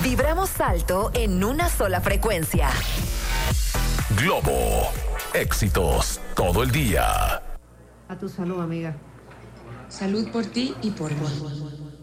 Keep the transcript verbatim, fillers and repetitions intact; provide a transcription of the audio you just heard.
Vibramos alto en una sola frecuencia. Globo. Éxitos todo el día. A tu salud, amiga. Salud por ti y por mí.